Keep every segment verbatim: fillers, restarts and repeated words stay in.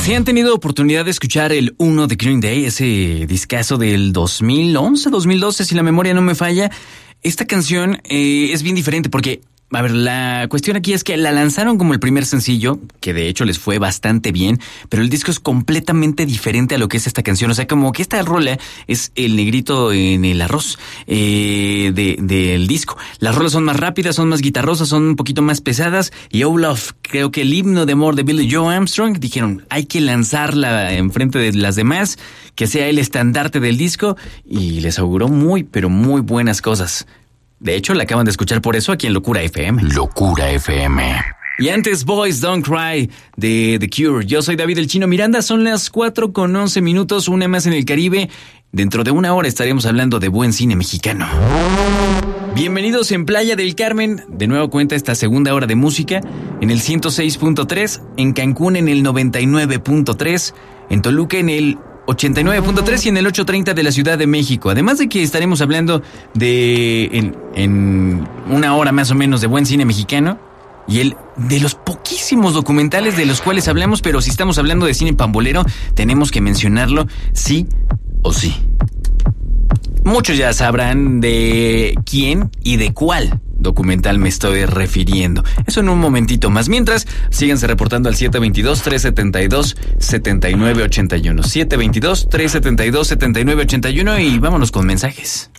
Si han tenido oportunidad de escuchar el uno de Green Day, ese discazo del dos mil once, dos mil doce, si la memoria no me falla, esta canción eh, es bien diferente porque... A ver, la cuestión aquí es que la lanzaron como el primer sencillo, que de hecho les fue bastante bien, pero el disco es completamente diferente a lo que es esta canción. O sea, como que esta rola es el negrito en el arroz eh, de, del disco. Las rolas son más rápidas, son más guitarrosas, son un poquito más pesadas. Y Oh Love, creo que el himno de amor de Billie Joe Armstrong, dijeron, hay que lanzarla enfrente de las demás, que sea el estandarte del disco, y les auguró muy, pero muy buenas cosas. De hecho, la acaban de escuchar por eso aquí en Locura F M. Locura F M. Y antes, Boys Don't Cry, de The Cure. Yo soy David El Chino Miranda, son las cuatro con once minutos, una más en el Caribe. Dentro de una hora estaremos hablando de buen cine mexicano. Bienvenidos en Playa del Carmen. De nuevo cuenta esta segunda hora de música en el ciento seis punto tres, en Cancún en el noventa y nueve punto tres, en Toluca en el ochenta y nueve punto tres y en el ochocientos treinta de la Ciudad de México. Además de que estaremos hablando de en, en una hora más o menos de buen cine mexicano y el de los poquísimos documentales de los cuales hablamos, pero si estamos hablando de cine pambolero, tenemos que mencionarlo sí o sí. Muchos ya sabrán de quién y de cuál documental me estoy refiriendo. Eso en un momentito más. Mientras, síganse reportando al siete veintidós, trescientos setenta y dos, setenta y nueve ochenta y uno. siete veintidós, trescientos setenta y dos, setenta y nueve ochenta y uno y vámonos con mensajes.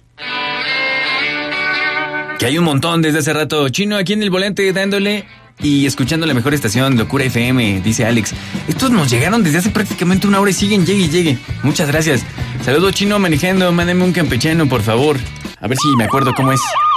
Que hay un montón desde hace rato. Chino, aquí en el volante dándole y escuchando la mejor estación, Locura F M, dice Alex. Estos nos llegaron desde hace prácticamente una hora y siguen, llegue y llegue. Muchas gracias. Saludos, Chino, manejando. Mándame un campechano, por favor. A ver si me acuerdo cómo es.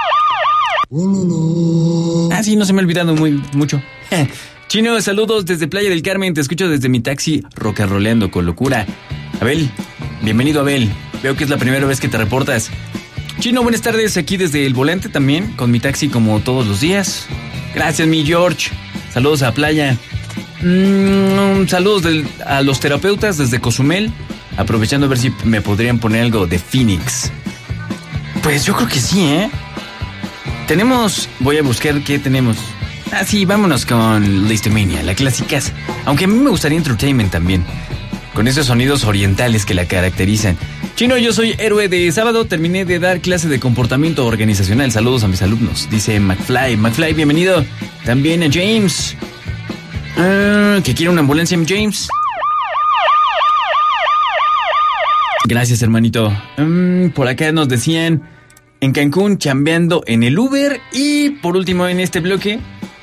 Ah, sí, no se me ha olvidado muy mucho. Chino, saludos desde Playa del Carmen. Te escucho desde mi taxi rocarroleando con locura. Abel, bienvenido, Abel. Veo que es la primera vez que te reportas. Chino, buenas tardes. Aquí desde el volante también, con mi taxi como todos los días. Gracias, mi George. Saludos a Playa. Mm, saludos del, a los terapeutas desde Cozumel. Aprovechando a ver si me podrían poner algo de Phoenix. Pues yo creo que sí, ¿eh? Tenemos... Voy a buscar qué tenemos. Ah, sí, vámonos con Listomania, la clásica. Aunque a mí me gustaría Entertainment también, con esos sonidos orientales que la caracterizan. Chino, yo soy héroe de sábado. Terminé de dar clase de comportamiento organizacional. Saludos a mis alumnos, dice McFly. McFly, bienvenido. También a James. Uh, ¿Que quiere una ambulancia, James? Gracias, hermanito. Um, por acá nos decían... En Cancún, chambeando en el Uber. Y por último, en este bloque,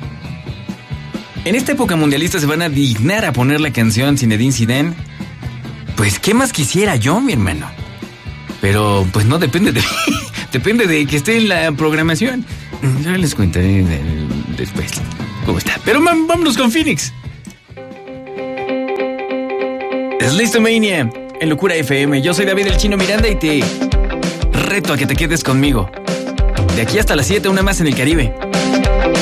en esta época mundialista se van a dignar a poner la canción Zinedine Zidane. Pues, ¿qué más quisiera yo, mi hermano? Pero, pues no depende de mí. Depende de que esté en la programación. Ya les contaré después cómo está. Pero vámonos con Phoenix. Es Listomania en Locura F M. Yo soy David El Chino Miranda y te reto a que te quedes conmigo. De aquí hasta las siete, una más en el Caribe.